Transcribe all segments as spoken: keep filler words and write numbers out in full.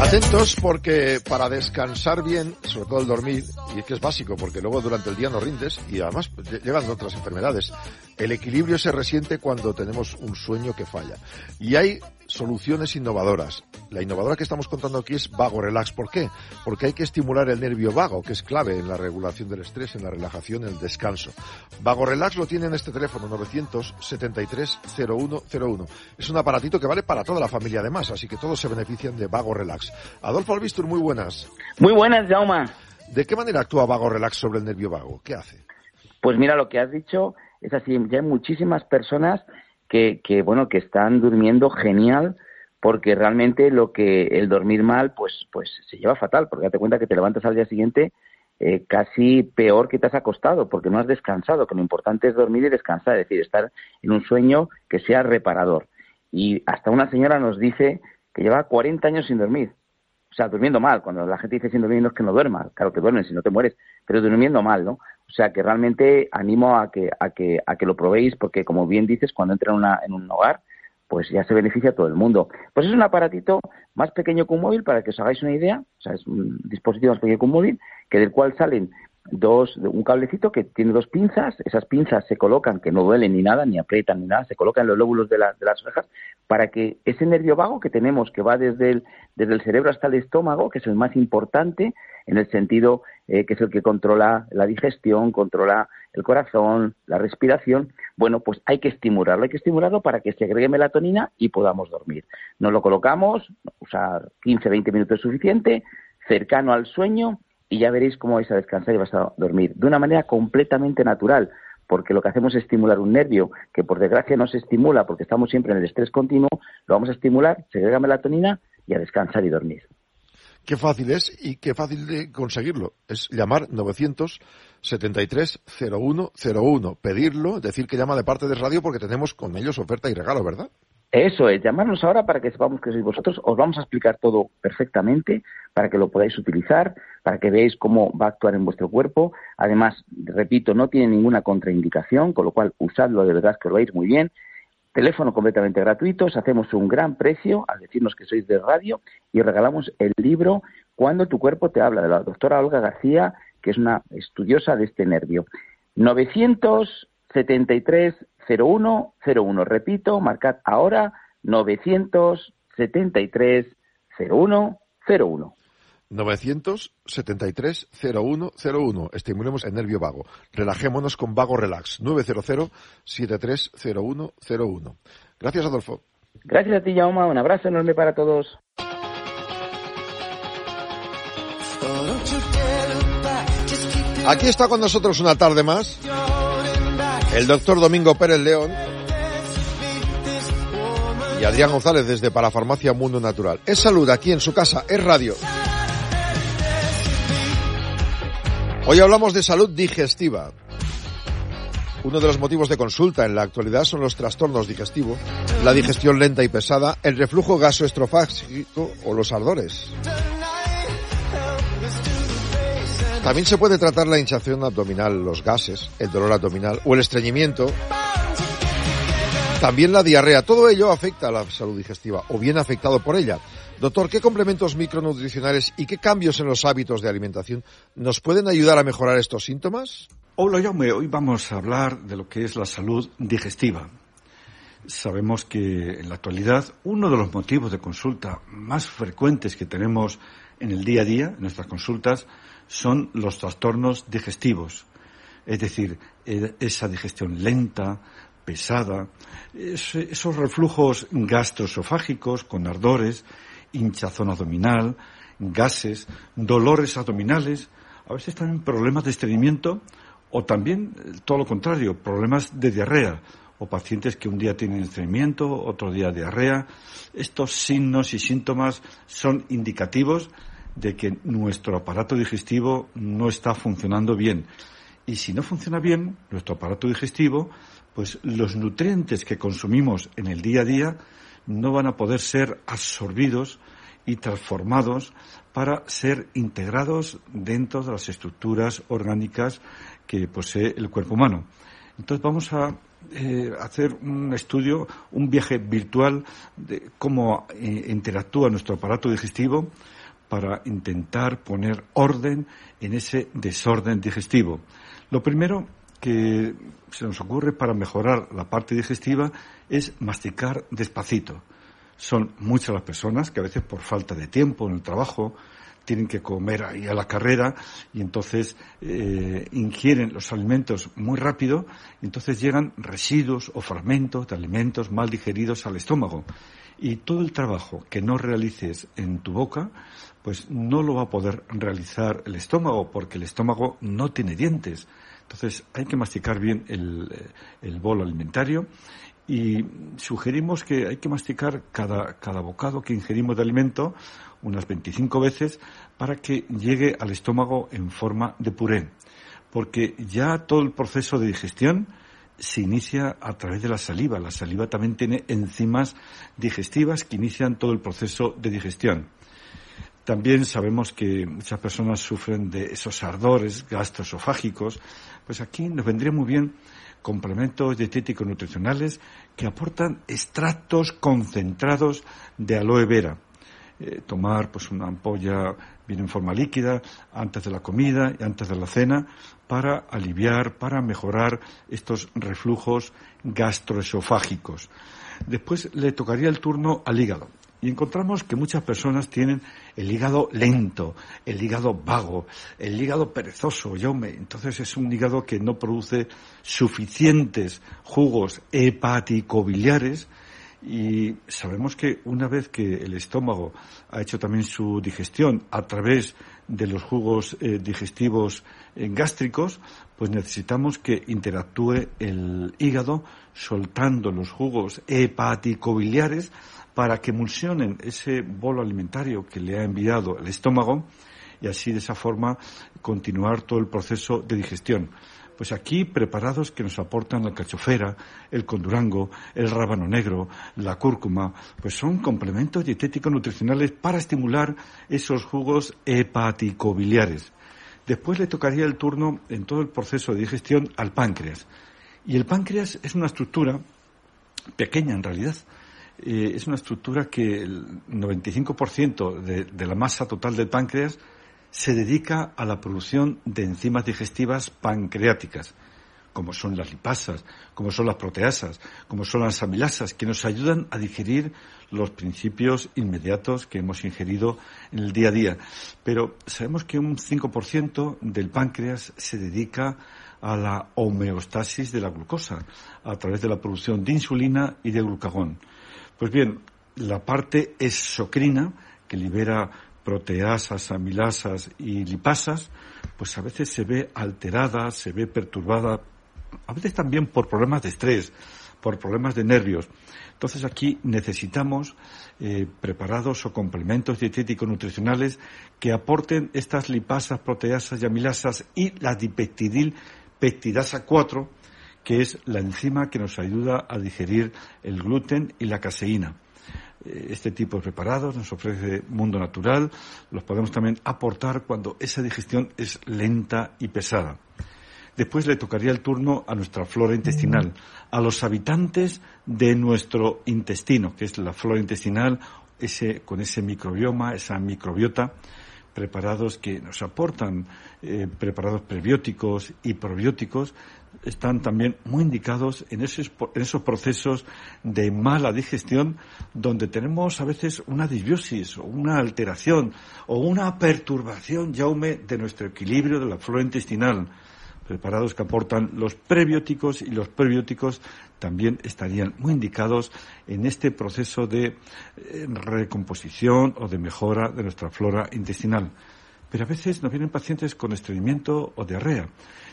Atentos porque para descansar bien, sobre todo el dormir, y es que es básico porque luego durante el día no rindes y además llegan otras enfermedades, el equilibrio se resiente cuando tenemos un sueño que falla. Y hay soluciones innovadoras. La innovadora que estamos contando aquí es Vago Relax. ¿Por qué? Porque hay que estimular el nervio vago, que es clave en la regulación del estrés, en la relajación, en el descanso. Vago Relax lo tiene en este teléfono, novecientos setenta y tres cero uno cero uno. Es un aparatito que vale para toda la familia además, así que todos se benefician de Vago Relax. Adolfo Albistur, muy buenas. Muy buenas, Jaume. ¿De qué manera actúa Vago Relax sobre el nervio vago? ¿Qué hace? Pues mira, lo que has dicho es así. Ya hay muchísimas personas que, que bueno, que están durmiendo genial, porque realmente lo que el dormir mal, pues, pues se lleva fatal, porque date cuenta que te levantas al día siguiente eh, casi peor que te has acostado, porque no has descansado, que lo importante es dormir y descansar, es decir, estar en un sueño que sea reparador. Y hasta una señora nos dice que lleva cuarenta años sin dormir. O sea, durmiendo mal. Cuando la gente dice sin dormir no es que no duerma. Claro que duermes si no te mueres, pero durmiendo mal, ¿no? O sea, que realmente animo a que a que a que lo probéis, porque como bien dices, cuando entra en, una, en un hogar, pues ya se beneficia a todo el mundo. Pues es un aparatito más pequeño que un móvil, para que os hagáis una idea. O sea, es un dispositivo más pequeño que un móvil, que del cual salen dos, un cablecito que tiene dos pinzas. Esas pinzas se colocan, que no duelen ni nada, ni aprietan ni nada, se colocan en los lóbulos de, la, de las orejas, para que ese nervio vago que tenemos, que va desde el, desde el cerebro hasta el estómago, que es el más importante, en el sentido eh, que es el que controla la digestión, controla el corazón, la respiración, bueno, pues hay que estimularlo, hay que estimularlo para que se agregue melatonina y podamos dormir. Nos lo colocamos, usar quince a veinte minutos es suficiente, cercano al sueño, y ya veréis cómo vais a descansar y vais a dormir de una manera completamente natural, porque lo que hacemos es estimular un nervio que por desgracia no se estimula porque estamos siempre en el estrés continuo, lo vamos a estimular, se agrega melatonina y a descansar y dormir. Qué fácil es y qué fácil de conseguirlo. Es llamar novecientos setenta y tres cero uno cero uno, pedirlo, decir que llama de parte de radio porque tenemos con ellos oferta y regalo, ¿verdad? Eso es, llamarnos ahora para que sepamos que sois vosotros. Os vamos a explicar todo perfectamente para que lo podáis utilizar, para que veáis cómo va a actuar en vuestro cuerpo. Además, repito, no tiene ninguna contraindicación, con lo cual usadlo, de verdad que os va a ir muy bien. Teléfono completamente gratuito, os hacemos un gran precio al decirnos que sois de radio y regalamos el libro Cuando tu cuerpo te habla, de la doctora Olga García, que es una estudiosa de este nervio. novecientos setenta y tres cero uno cero uno, repito, marcad ahora novecientos setenta y tres cero uno cero uno. novecientos setenta y tres cero uno cero uno. Estimulemos el nervio vago. Relajémonos con Vago Relax. nueve cero cero siete tres cero uno cero uno. Gracias, Adolfo. Gracias a ti, Jaume. Un abrazo enorme para todos. Aquí está con nosotros una tarde más el doctor Domingo Pérez León y Adrián González desde Parafarmacia Mundo Natural. Es salud aquí en su casa, es radio. Hoy hablamos de salud digestiva. Uno de los motivos de consulta en la actualidad son los trastornos digestivos, la digestión lenta y pesada, el reflujo gastroesofágico o los ardores. También se puede tratar la hinchazón abdominal, los gases, el dolor abdominal o el estreñimiento. También la diarrea. Todo ello afecta a la salud digestiva o viene afectado por ella. Doctor, ¿qué complementos micronutricionales y qué cambios en los hábitos de alimentación nos pueden ayudar a mejorar estos síntomas? Hola, Jaume. Hoy vamos a hablar de lo que es la salud digestiva. Sabemos que en la actualidad uno de los motivos de consulta más frecuentes que tenemos en el día a día, en nuestras consultas, son los trastornos digestivos. Es decir, esa digestión lenta, pesada, esos reflujos gastroesofágicos con ardores, hinchazón abdominal, gases, dolores abdominales, a veces también problemas de estreñimiento o también todo lo contrario, problemas de diarrea o pacientes que un día tienen estreñimiento, otro día diarrea. Estos signos y síntomas son indicativos de que nuestro aparato digestivo no está funcionando bien. Y si no funciona bien nuestro aparato digestivo, pues los nutrientes que consumimos en el día a día no van a poder ser absorbidos y transformados para ser integrados dentro de las estructuras orgánicas que posee el cuerpo humano. Entonces vamos a eh, hacer un estudio, un viaje virtual de cómo eh, interactúa nuestro aparato digestivo para intentar poner orden en ese desorden digestivo. Lo primero que se nos ocurre para mejorar la parte digestiva es masticar despacito. Son muchas las personas que a veces por falta de tiempo en el trabajo tienen que comer ahí a la carrera y entonces eh, ingieren los alimentos muy rápido y entonces llegan residuos o fragmentos de alimentos mal digeridos al estómago. Y todo el trabajo que no realices en tu boca, pues no lo va a poder realizar el estómago, porque el estómago no tiene dientes. Entonces hay que masticar bien el, el bolo alimentario y sugerimos que hay que masticar cada, cada bocado que ingerimos de alimento unas veinticinco veces para que llegue al estómago en forma de puré. Porque ya todo el proceso de digestión se inicia a través de la saliva. La saliva también tiene enzimas digestivas que inician todo el proceso de digestión. También sabemos que muchas personas sufren de esos ardores gastroesofágicos. Pues aquí nos vendría muy bien complementos dietéticos nutricionales que aportan extractos concentrados de aloe vera. Eh, tomar pues una ampolla bien en forma líquida antes de la comida y antes de la cena para aliviar, para mejorar estos reflujos gastroesofágicos. Después le tocaría el turno al hígado. Y encontramos que muchas personas tienen el hígado lento, el hígado vago, el hígado perezoso, Jaume. Entonces es un hígado que no produce suficientes jugos hepaticobiliares y sabemos que una vez que el estómago ha hecho también su digestión a través de los jugos eh, digestivos eh, gástricos, pues necesitamos que interactúe el hígado soltando los jugos hepaticobiliares para que emulsionen ese bolo alimentario que le ha enviado el estómago y así de esa forma continuar todo el proceso de digestión. Pues aquí preparados que nos aportan la alcachofera, el condurango, el rábano negro, la cúrcuma, pues son complementos dietéticos nutricionales para estimular esos jugos hepaticobiliares. Después le tocaría el turno en todo el proceso de digestión al páncreas. Y el páncreas es una estructura pequeña en realidad. Eh, es una estructura que el noventa y cinco por ciento de, de la masa total del páncreas se dedica a la producción de enzimas digestivas pancreáticas, como son las lipasas, como son las proteasas, como son las amilasas, que nos ayudan a digerir los principios inmediatos que hemos ingerido en el día a día. Pero sabemos que un cinco por ciento del páncreas se dedica a la homeostasis de la glucosa, a través de la producción de insulina y de glucagón. Pues bien, la parte exocrina, que libera proteasas, amilasas y lipasas, pues a veces se ve alterada, se ve perturbada, a veces también por problemas de estrés, por problemas de nervios. Entonces aquí necesitamos eh, preparados o complementos dietéticos nutricionales que aporten estas lipasas, proteasas y amilasas y la dipeptidil peptidasa cuatro, que es la enzima que nos ayuda a digerir el gluten y la caseína. Este tipo de preparados nos ofrece Mundo Natural, los podemos también aportar cuando esa digestión es lenta y pesada. Después le tocaría el turno a nuestra flora intestinal, a los habitantes de nuestro intestino, que es la flora intestinal, ese, con ese microbioma, esa microbiota, preparados que nos aportan, eh, preparados prebióticos y probióticos, están también muy indicados en esos, en esos procesos de mala digestión donde tenemos a veces una disbiosis o una alteración o una perturbación, Jaume, de nuestro equilibrio de la flora intestinal. Preparados que aportan los prebióticos y los prebióticos también estarían muy indicados en este proceso de eh, recomposición o de mejora de nuestra flora intestinal. Pero a veces nos vienen pacientes con estreñimiento o diarrea.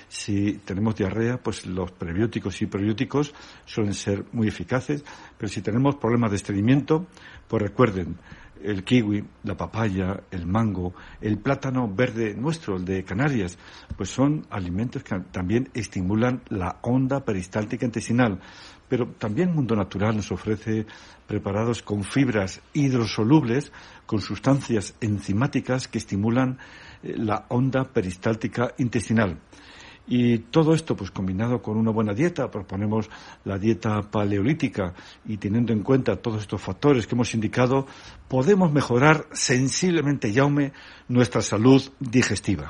Si tenemos diarrea, pues los prebióticos y probióticos suelen ser muy eficaces, pero si tenemos problemas de estreñimiento, pues recuerden, el kiwi, la papaya, el mango, el plátano verde nuestro, el de Canarias, pues son alimentos que también estimulan la onda peristáltica intestinal. Pero también Mundo Natural nos ofrece preparados con fibras hidrosolubles, con sustancias enzimáticas que estimulan la onda peristáltica intestinal. Y todo esto, pues combinado con una buena dieta, proponemos la dieta paleolítica, y teniendo en cuenta todos estos factores que hemos indicado, podemos mejorar sensiblemente, Jaume, nuestra salud digestiva.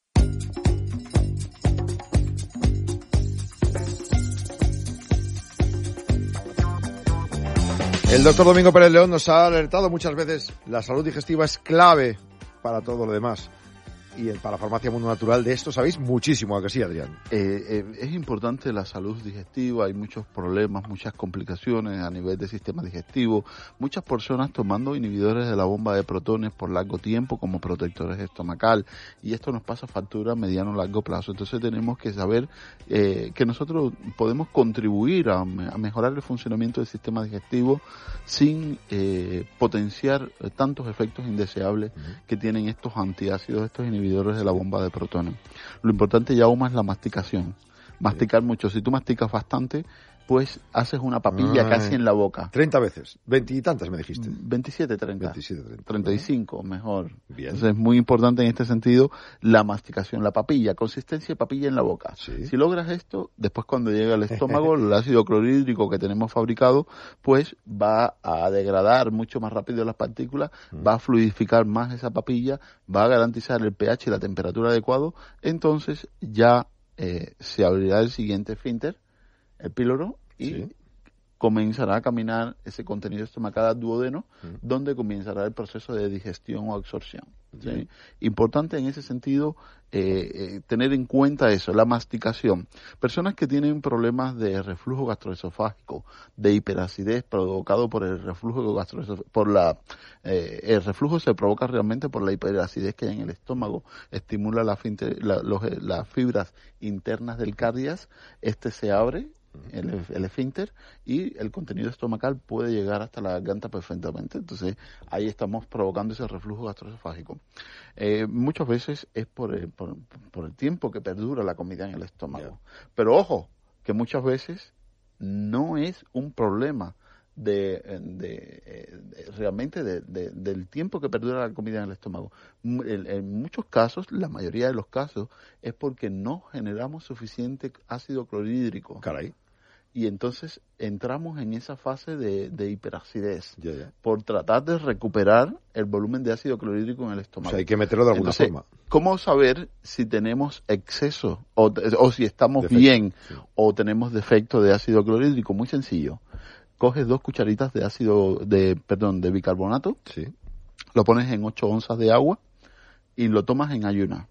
El doctor Domingo Pérez León nos ha alertado muchas veces: la salud digestiva es clave para todo lo demás. Y para la farmacia Mundo Natural de esto sabéis muchísimo, ¿a que sí, Adrián? Eh, eh, es importante la salud digestiva, hay muchos problemas, muchas complicaciones a nivel del sistema digestivo, muchas personas tomando inhibidores de la bomba de protones por largo tiempo como protectores estomacal, y esto nos pasa factura a mediano o largo plazo. Entonces tenemos que saber eh, que nosotros podemos contribuir a, a mejorar el funcionamiento del sistema digestivo sin eh, potenciar tantos efectos indeseables uh-huh. que tienen estos antiácidos, estos inhibidores de la bomba de protones. Lo importante ya aún es la masticación. Masticar sí. mucho. Si tú masticas bastante, pues haces una papilla Ay. casi en la boca. treinta veces. Veintitantas me dijiste. veintisiete, treinta. veintisiete, treinta. treinta y cinco, mejor. Bien. Entonces es muy importante en este sentido la masticación, la papilla, consistencia de papilla en la boca. Sí. Si logras esto, después cuando llega al estómago, el ácido clorhídrico que tenemos fabricado, pues va a degradar mucho más rápido las partículas, mm. va a fluidificar más esa papilla, va a garantizar el pH y la temperatura adecuado, entonces ya eh, se abrirá el siguiente esfínter, el píloro, y sí. comenzará a caminar ese contenido estomacal al duodeno, mm. donde comenzará el proceso de digestión o absorción. ¿sí? Sí. Importante en ese sentido eh, eh, tener en cuenta eso, la masticación. Personas que tienen problemas de reflujo gastroesofágico, de hiperacidez provocado por el reflujo gastroesofágico, por la eh, el reflujo se provoca realmente por la hiperacidez que hay en el estómago, estimula la, la, los, las fibras internas del cardias, este se abre, El, el esfínter, y el contenido estomacal puede llegar hasta la garganta perfectamente. Entonces ahí estamos provocando ese reflujo gastroesofágico. Eh, muchas veces es por el, por, por el tiempo que perdura la comida en el estómago. Yeah. Pero ojo, que muchas veces no es un problema de, de, de realmente de, de, del tiempo que perdura la comida en el estómago. En, en muchos casos, la mayoría de los casos, es porque no generamos suficiente ácido clorhídrico. Caray. Y entonces entramos en esa fase de, de hiperacidez yeah, yeah. por tratar de recuperar el volumen de ácido clorhídrico en el estómago. O sea, hay que meterlo de alguna entonces, forma. ¿Cómo saber si tenemos exceso o, o si estamos defecto, bien sí. o tenemos defecto de ácido clorhídrico? Muy sencillo. Coges dos cucharitas de ácido, de perdón, de bicarbonato, sí. lo pones en ocho onzas de agua y lo tomas en ayuna.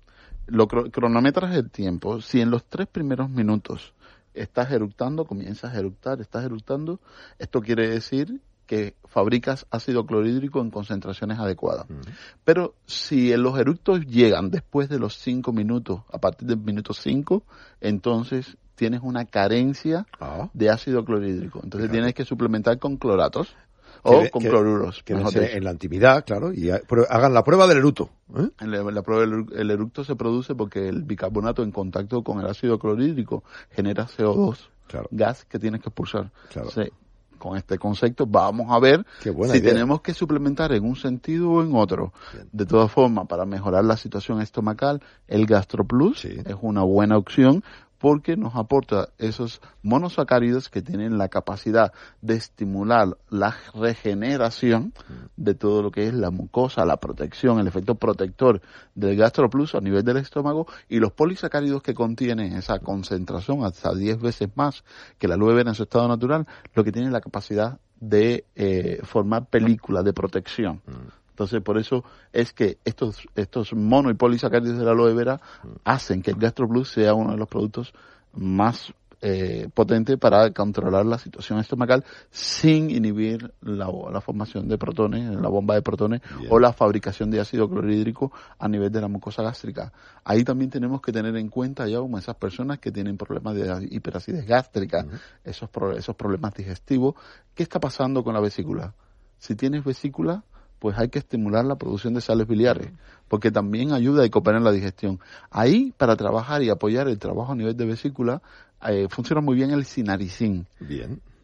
Lo cro- cronometras el tiempo. Si en los tres primeros minutos estás eructando, comienzas a eructar, estás eructando, esto quiere decir que fabricas ácido clorhídrico en concentraciones adecuadas. Uh-huh. Pero si los eructos llegan después de los cinco minutos, a partir del minuto cinco, entonces tienes una carencia uh-huh. de ácido clorhídrico. Entonces Fíjate. tienes que suplementar con cloratos o que, con que, cloruros. Que en la intimidad, claro, y hagan la prueba del eructo. ¿eh? La, la prueba del el eructo se produce porque el bicarbonato en contacto con el ácido clorhídrico genera C O dos, claro. gas que tienes que expulsar. Claro. Sí. Con este concepto vamos a ver si idea. tenemos que suplementar en un sentido o en otro. Bien. De todas formas, para mejorar la situación estomacal, el GastroPlus sí. es una buena opción porque nos aporta esos monosacáridos que tienen la capacidad de estimular la regeneración de todo lo que es la mucosa, la protección, el efecto protector del GastroPlus a nivel del estómago, y los polisacáridos que contienen esa concentración hasta diez veces más que la aloe vera en su estado natural, lo que tiene la capacidad de eh, formar películas de protección. Entonces, por eso es que estos estos mono y polisacáridos de la aloe vera hacen que el GastroPlus sea uno de los productos más eh, potentes para controlar la situación estomacal sin inhibir la, la formación de protones, la bomba de protones Bien. o la fabricación de ácido clorhídrico a nivel de la mucosa gástrica. Ahí también tenemos que tener en cuenta, ya como esas personas que tienen problemas de hiperacidez gástrica, uh-huh. esos, esos problemas digestivos. ¿Qué está pasando con la vesícula? Si tienes vesícula, pues hay que estimular la producción de sales biliares, porque también ayuda y coopera en la digestión. Ahí, para trabajar y apoyar el trabajo a nivel de vesícula, eh, funciona muy bien el sinaricin. Bien.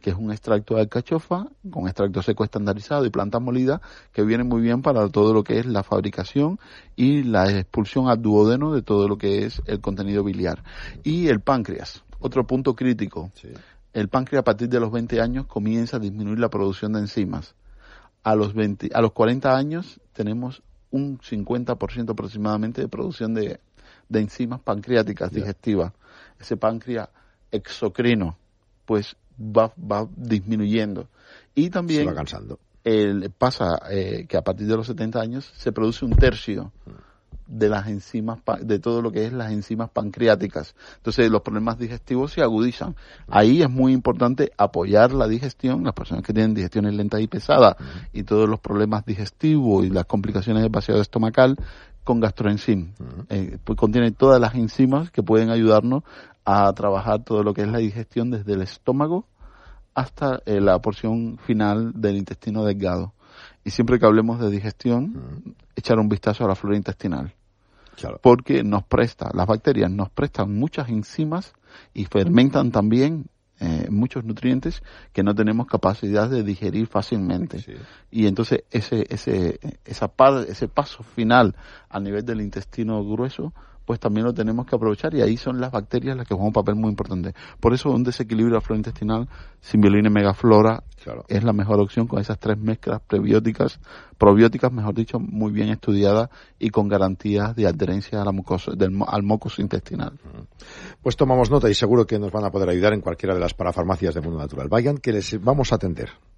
que es un extracto de alcachofa con extracto seco estandarizado y plantas molidas, que viene muy bien para todo lo que es la fabricación y la expulsión al duodeno de todo lo que es el contenido biliar. Y el páncreas, otro punto crítico. Sí. El páncreas a partir de los veinte años comienza a disminuir la producción de enzimas. A los veinte, a los cuarenta años tenemos un cincuenta por ciento aproximadamente de producción de, de enzimas pancreáticas yeah. digestivas. Ese páncreas exocrino, pues va, va disminuyendo. Y también se va cansando. El, pasa eh, que a partir de los setenta años se produce un tercio de las enzimas, de todo lo que es las enzimas pancreáticas. Entonces los problemas digestivos se agudizan. Ahí es muy importante apoyar la digestión, las personas que tienen digestiones lentas y pesadas uh-huh. y todos los problemas digestivos y las complicaciones del vaciado estomacal con gastroenzim. Uh-huh. Eh, pues contiene todas las enzimas que pueden ayudarnos a trabajar todo lo que es la digestión desde el estómago hasta eh, la porción final del intestino delgado. Y siempre que hablemos de digestión, uh-huh. echar un vistazo a la flora intestinal. Claro. Porque nos presta, las bacterias nos prestan muchas enzimas y fermentan también eh, muchos nutrientes que no tenemos capacidad de digerir fácilmente. Sí. Y entonces ese, ese, esa par, ese paso final a nivel del intestino grueso, pues también lo tenemos que aprovechar, y ahí son las bacterias las que juegan un papel muy importante. Por eso un desequilibrio de la flora intestinal, Symbiolina y Megaflora, claro. es la mejor opción con esas tres mezclas prebióticas, probióticas, mejor dicho, muy bien estudiadas y con garantías de adherencia a la mucosa, del, al mucoso intestinal. Pues tomamos nota y seguro que nos van a poder ayudar en cualquiera de las parafarmacias de Mundo Natural. Vayan, que les vamos a atender.